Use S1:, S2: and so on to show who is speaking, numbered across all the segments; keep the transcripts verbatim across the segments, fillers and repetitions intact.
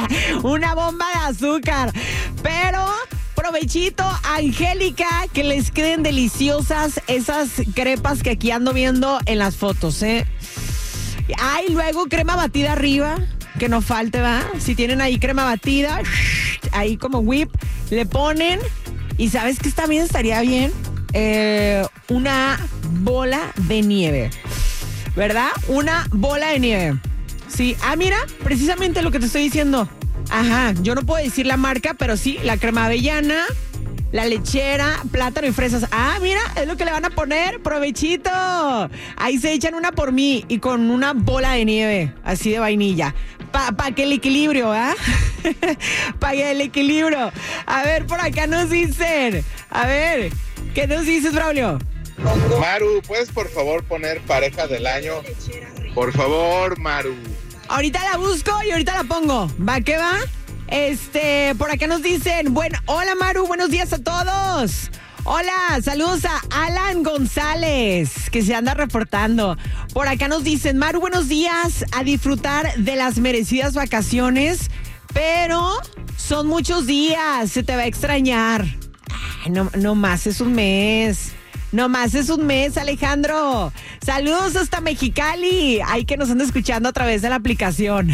S1: Una bomba de azúcar. Pero provechito, Angélica, que les queden deliciosas esas crepas que aquí ando viendo en las fotos, ¿eh? Ay, luego crema batida arriba, que no falte, ¿va? Si tienen ahí crema batida, ahí como whip, le ponen. Y ¿sabes qué también estaría bien? Eh, una bola de nieve, ¿verdad? Una bola de nieve. Sí, ah, mira, precisamente lo que te estoy diciendo. Ajá, yo no puedo decir la marca, pero sí, la crema avellana, la lechera, plátano y fresas. Ah, mira, es lo que le van a poner, provechito. Ahí se echan una por mí y con una bola de nieve, así de vainilla. Para pa que el equilibrio, ¿ah? Para que el equilibrio. A ver, por acá nos dicen. A ver, ¿qué nos dices, Braulio?
S2: Maru, ¿puedes por favor poner pareja del año? Por favor, Maru.
S1: Ahorita la busco y ahorita la pongo. ¿Va que va? Este, por acá nos dicen, bueno, hola Maru, buenos días a todos. Hola, saludos a Alan González, que se anda reportando. Por acá nos dicen, Maru, buenos días, a disfrutar de las merecidas vacaciones, pero son muchos días, se te va a extrañar. Ay, no, no más es un mes. No más es un mes, Alejandro. Saludos hasta Mexicali. Hay que nos anda escuchando a través de la aplicación.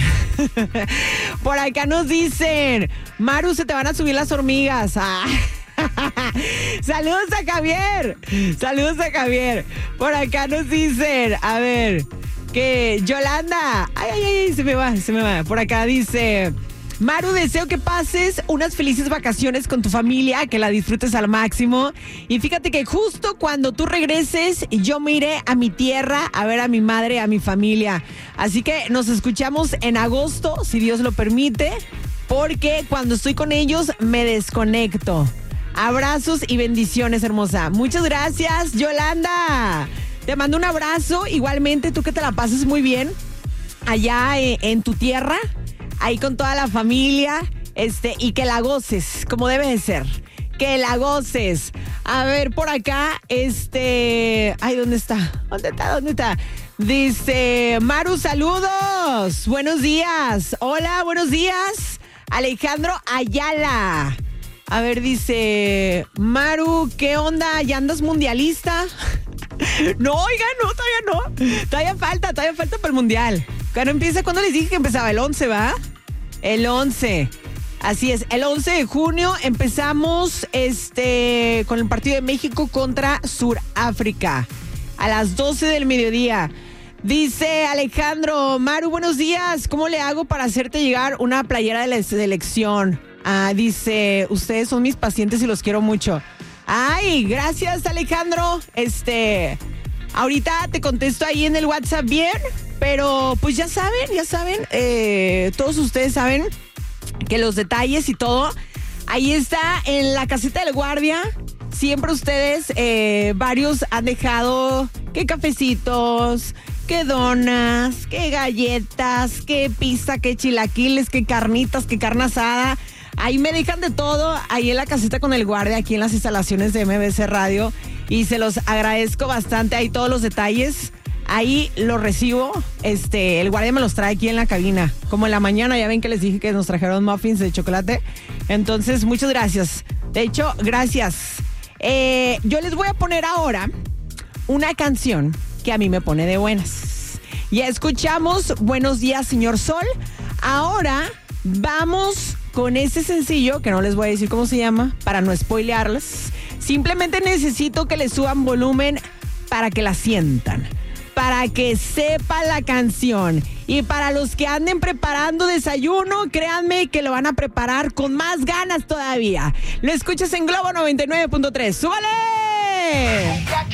S1: Por acá nos dicen, Maru, se te van a subir las hormigas. Ah. Saludos a Javier. Saludos a Javier. Por acá nos dicen, a ver, que Yolanda. Ay, ay, ay, se me va, se me va. Por acá dice, Maru, deseo que pases unas felices vacaciones con tu familia, que la disfrutes al máximo. Y fíjate que justo cuando tú regreses, yo me iré a mi tierra a ver a mi madre, a mi familia. Así que nos escuchamos en agosto, si Dios lo permite, porque cuando estoy con ellos me desconecto. Abrazos y bendiciones, hermosa. Muchas gracias, Yolanda. Te mando un abrazo. Igualmente, tú que te la pases muy bien allá en, en tu tierra, ahí con toda la familia, este, y que la goces, como debe de ser. Que la goces. A ver, por acá, este... Ay, ¿dónde está? ¿Dónde está? ¿Dónde está? Dice, Maru, saludos. Buenos días. Hola, buenos días. Alejandro Ayala. A ver, dice, Maru, ¿qué onda? ¿Ya andas mundialista? No, oiga, no, todavía no. Todavía falta, todavía falta para el mundial. Cuando empieza, ¿cuándo les dije que empezaba? El once, ¿va? El once. Así es, el once de junio empezamos este con el partido de México contra Suráfrica a las doce del mediodía. Dice Alejandro, Maru, buenos días. ¿Cómo le hago para hacerte llegar una playera de la selección? Ah, dice, ustedes son mis pacientes y los quiero mucho. Ay, gracias, Alejandro. Este, ahorita te contesto ahí en el WhatsApp bien, pero pues ya saben, ya saben, eh, todos ustedes saben que los detalles y todo, ahí está en la caseta del guardia. Siempre ustedes, eh, varios han dejado que cafecitos, que donas, que galletas, que pizza, que chilaquiles, que carnitas, que carne asada. Ahí me dejan de todo, ahí en la caseta con el guardia, aquí en las instalaciones de M B C Radio. Y se los agradezco bastante, ahí todos los detalles. Ahí los recibo, este, el guardia me los trae aquí en la cabina. Como en la mañana, ya ven que les dije que nos trajeron muffins de chocolate. Entonces, muchas gracias. De hecho, gracias. Eh, yo les voy a poner ahora una canción que a mí me pone de buenas. Ya escuchamos Buenos Días, Señor Sol. Ahora vamos con ese sencillo, que no les voy a decir cómo se llama, para no spoilearles. Simplemente necesito que le suban volumen para que la sientan, para que sepan la canción. Y para los que anden preparando desayuno, créanme que lo van a preparar con más ganas todavía. Lo escuchas en Globo noventa y nueve punto tres. ¡Súbale!